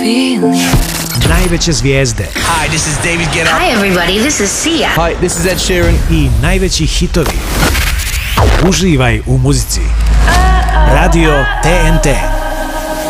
Najveće zvijezde. Hi, this is David Guetta. Hi everybody, this is Sia. Hi, this is Ed Sheeran. I najveći hitovi. Uživaj u muzici. Radio TNT.